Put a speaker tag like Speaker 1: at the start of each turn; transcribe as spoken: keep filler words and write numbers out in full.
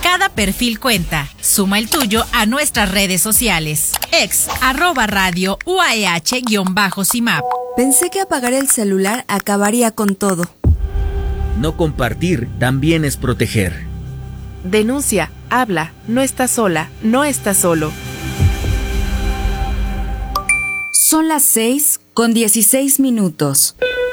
Speaker 1: Cada perfil cuenta. Suma el tuyo a nuestras redes sociales. Ex, arroba radio, U A E H guión bajo C I M A P.
Speaker 2: Pensé que apagar el celular acabaría con todo.
Speaker 3: No compartir también es proteger.
Speaker 4: Denuncia, habla, no estás sola, no estás solo.
Speaker 2: Son las seis con dieciséis minutos.